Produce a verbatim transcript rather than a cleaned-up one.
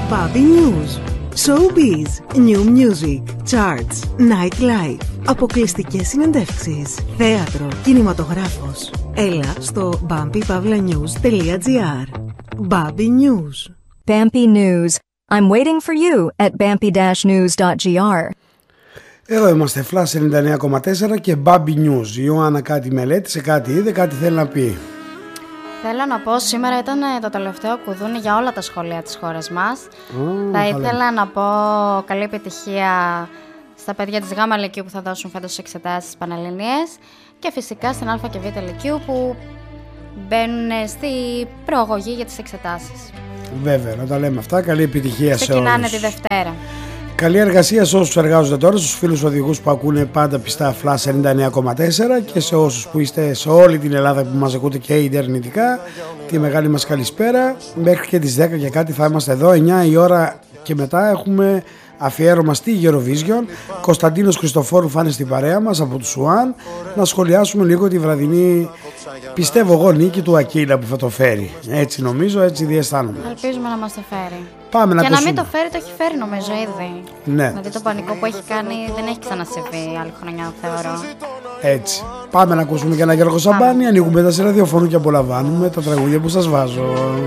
Bobby News. Showbiz, new music, charts, nightlife, αποκλειστικές συνεντεύξεις, θέατρο, κινηματογράφος. Έλα στο μπάμπι παύλα νιούς τελεία τζι άρ. Bobby News. Bampi News. I'm waiting for you at bampi dash news dot g r. Εδώ είμαστε, Flash ενενήντα εννέα κόμμα τέσσερα και Bobby News. Η Ιωάννα κάτι μελέτησε, κάτι είδε, κάτι θέλει να πει. Θέλω να πω, σήμερα ήταν το τελευταίο κουδούνι για όλα τα σχολεία της χώρας μας. Mm, θα ήθελα καλά. να πω καλή επιτυχία στα παιδιά της Γ Λυκείου που θα δώσουν φέτος εξετάσεις πανελληνίες και φυσικά στην Α και Β Λυκείου που μπαίνουν στη προαγωγή για τις εξετάσεις. Βέβαια, να τα λέμε αυτά. Καλή επιτυχία σε όλους. Ξεκινάνε τη Δευτέρα. Καλή εργασία σε όσους εργάζονται τώρα, στους φίλους οδηγούς που ακούνε πάντα πιστά Flash ενενήντα εννέα κόμμα τέσσερα και σε όσους που είστε σε όλη την Ελλάδα που μας ακούτε και ιντερνετικά. Τη μεγάλη μας καλησπέρα. Μέχρι και τις δέκα και κάτι θα είμαστε εδώ, εννιά η ώρα και μετά έχουμε αφιέρωμα στη Eurovision. Κωνσταντίνος Χριστοφόρου φάνε στην παρέα μας από τους Σουάν να σχολιάσουμε λίγο τη βραδινή, πιστεύω εγώ, νίκη του Ακίλα που θα το φέρει. Έτσι νομίζω, έτσι διαισθάνομαι. Ελπίζουμε να μας το φέρει. Πάμε να και ακούσουμε. να μην το φέρει, το έχει φέρει νομίζω ήδη. Ναι. Δηλαδή το πανικό που έχει κάνει δεν έχει ξανασυμβεί άλλη χρονιά, θεωρώ. Έτσι. Πάμε να ακούσουμε και ένα Γιώργο Σαμπάνη. Ανοίγουμε τα σε ραδιοφώνου και απολαμβάνουμε τα τραγούδια που σας βάζω.